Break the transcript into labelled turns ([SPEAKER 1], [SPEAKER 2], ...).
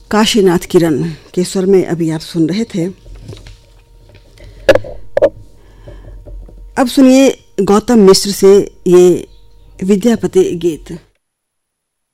[SPEAKER 1] काशीनाथ किरण के स्वर में अभी आप सुन रहे थे। अब सुनिए गौतम मिश्र से ये विद्यापति गीत।